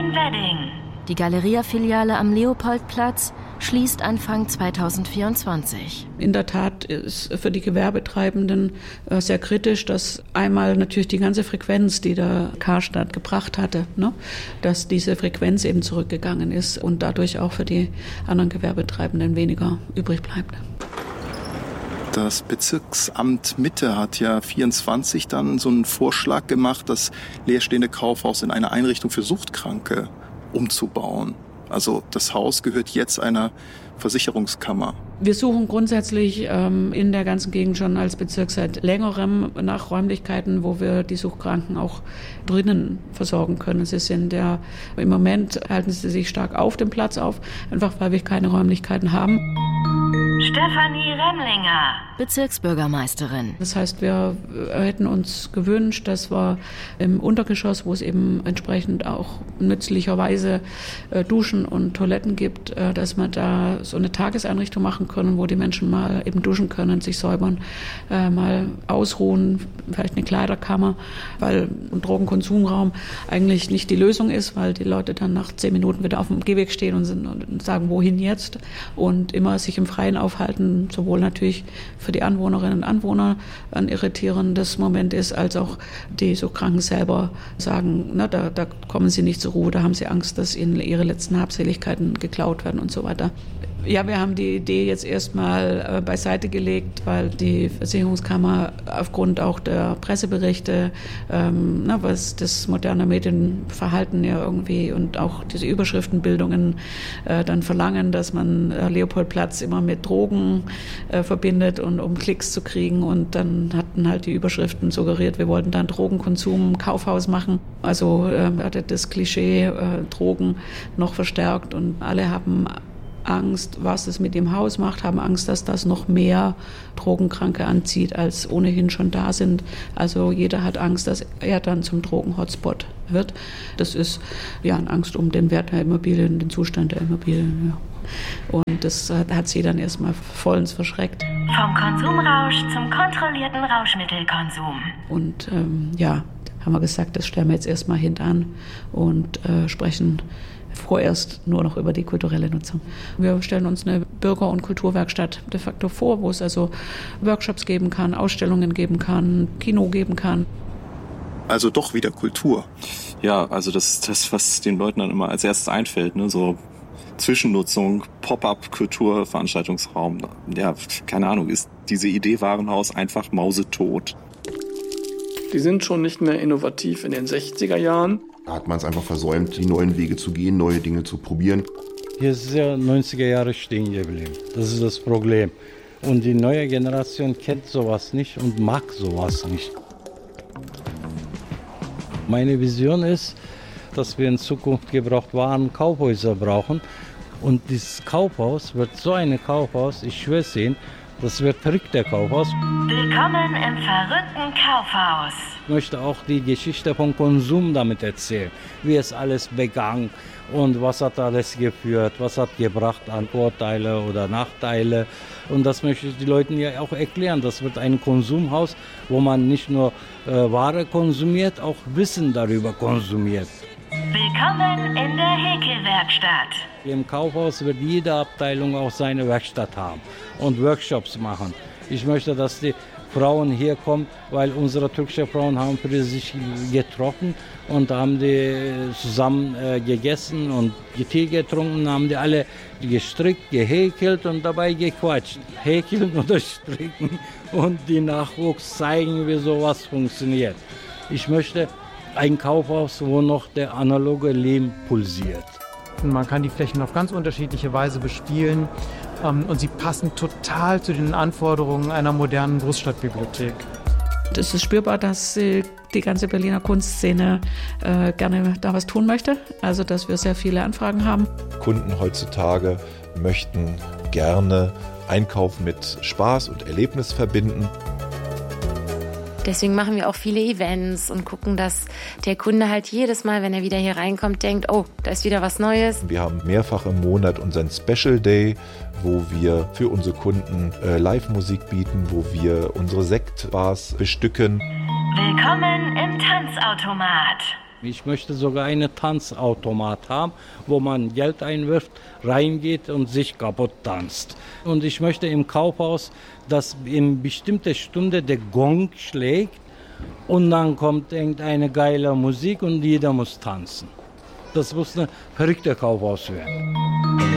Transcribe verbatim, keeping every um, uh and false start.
in Wedding. Die Galeria-Filiale am Leopoldplatz schließt Anfang zweitausendvierundzwanzig. In der Tat ist für die Gewerbetreibenden sehr kritisch, dass einmal natürlich die ganze Frequenz, die der Karstadt gebracht hatte, ne, dass diese Frequenz eben zurückgegangen ist und dadurch auch für die anderen Gewerbetreibenden weniger übrig bleibt. Das Bezirksamt Mitte hat ja vierundzwanzig dann so einen Vorschlag gemacht, das leerstehende Kaufhaus in eine Einrichtung für Suchtkranke umzubauen. Also das Haus gehört jetzt einer Versicherungskammer. Wir suchen grundsätzlich ähm, in der ganzen Gegend schon als Bezirk seit längerem nach Räumlichkeiten, wo wir die Suchtkranken auch drinnen versorgen können. Sie sind ja im Moment halten sie sich stark auf dem Platz auf, einfach weil wir keine Räumlichkeiten haben. Stefanie Remlinger, Bezirksbürgermeisterin. Das heißt, wir hätten uns gewünscht, dass wir im Untergeschoss, wo es eben entsprechend auch nützlicherweise äh, Duschen und Toiletten gibt, äh, dass wir da so eine Tageseinrichtung machen können, wo die Menschen mal eben duschen können, sich säubern, äh, mal ausruhen, vielleicht eine Kleiderkammer, weil ein Drogenkonsumraum eigentlich nicht die Lösung ist, weil die Leute dann nach zehn Minuten wieder auf dem Gehweg stehen und, sind, und sagen, wohin jetzt? Und immer sich im Freien aufhalten, sowohl natürlich für die Anwohnerinnen und Anwohner ein irritierendes Moment ist, als auch die Suchtkranken selber sagen, na, da, da kommen sie nicht zur Ruhe, da haben sie Angst, dass ihnen ihre letzten Habseligkeiten geklaut werden und so weiter. Ja, wir haben die Idee jetzt erstmal äh, beiseite gelegt, weil die Versicherungskammer aufgrund auch der Presseberichte, ähm, na, was das moderne Medienverhalten ja irgendwie und auch diese Überschriftenbildungen äh, dann verlangen, dass man äh, Leopoldplatz immer mit Drogen äh, verbindet und um Klicks zu kriegen, und dann hatten halt die Überschriften suggeriert, wir wollten dann Drogenkonsum, Kaufhaus machen. Also äh, hatte das Klischee äh, Drogen noch verstärkt und alle haben Angst, was es mit dem Haus macht, haben Angst, dass das noch mehr Drogenkranke anzieht, als ohnehin schon da sind. Also jeder hat Angst, dass er dann zum Drogen-Hotspot wird. Das ist ja eine Angst um den Wert der Immobilien, den Zustand der Immobilien. Ja. Und das hat sie dann erstmal vollends verschreckt. Vom Konsumrausch zum kontrollierten Rauschmittelkonsum. Und ähm, ja, haben wir gesagt, das stellen wir jetzt erstmal hintan und äh, sprechen vorerst nur noch über die kulturelle Nutzung. Wir stellen uns eine Bürger- und Kulturwerkstatt de facto vor, wo es also Workshops geben kann, Ausstellungen geben kann, Kino geben kann. Also doch wieder Kultur. Ja, also das ist das, was den Leuten dann immer als erstes einfällt, ne? So Zwischennutzung, Pop-up-Kultur, Veranstaltungsraum. Ja, keine Ahnung, ist diese Idee Warenhaus einfach mausetot? Die sind schon nicht mehr innovativ in den sechziger Jahren. Da hat man es einfach versäumt, die neuen Wege zu gehen, neue Dinge zu probieren. Hier ist ja neunziger Jahre stehen geblieben. Das ist das Problem. Und die neue Generation kennt sowas nicht und mag sowas nicht. Meine Vision ist, dass wir in Zukunft Gebrauchtwaren Kaufhäuser brauchen. Und dieses Kaufhaus wird so ein Kaufhaus, ich schwöre es Ihnen, das wird verrückt, der Kaufhaus. Willkommen im verrückten Kaufhaus. Ich möchte auch die Geschichte von Konsum damit erzählen. Wie es alles begann und was hat alles geführt, was hat gebracht an Vorteile oder Nachteile. Und das möchte ich den Leuten ja auch erklären. Das wird ein Konsumhaus, wo man nicht nur äh, Ware konsumiert, auch Wissen darüber konsumiert. Willkommen in der Häkelwerkstatt. Im Kaufhaus wird jede Abteilung auch seine Werkstatt haben und Workshops machen. Ich möchte, dass die Frauen hier kommen, weil unsere türkischen Frauen haben für sich getroffen und haben die zusammen äh, gegessen und Tee getrunken, haben die alle gestrickt, gehäkelt und dabei gequatscht. Häkeln oder stricken und die Nachwuchs zeigen, wie sowas funktioniert. Ich möchte ein Kaufhaus, wo noch der analoge Leben pulsiert. Man kann die Flächen auf ganz unterschiedliche Weise bespielen ähm, und sie passen total zu den Anforderungen einer modernen Großstadtbibliothek. Es ist spürbar, dass äh, die ganze Berliner Kunstszene äh, gerne da was tun möchte. Also, dass wir sehr viele Anfragen haben. Kunden heutzutage möchten gerne Einkauf mit Spaß und Erlebnis verbinden. Deswegen machen wir auch viele Events und gucken, dass der Kunde halt jedes Mal, wenn er wieder hier reinkommt, denkt, oh, da ist wieder was Neues. Wir haben mehrfach im Monat unseren Special Day, wo wir für unsere Kunden äh, Live-Musik bieten, wo wir unsere Sektbars bestücken. Willkommen im Tanzautomat. Ich möchte sogar einen Tanzautomat haben, wo man Geld einwirft, reingeht und sich kaputt tanzt. Und ich möchte im Kaufhaus, dass in bestimmter Stunde der Gong schlägt und dann kommt irgendeine geile Musik und jeder muss tanzen. Das muss ein verrückter Kaufhaus werden.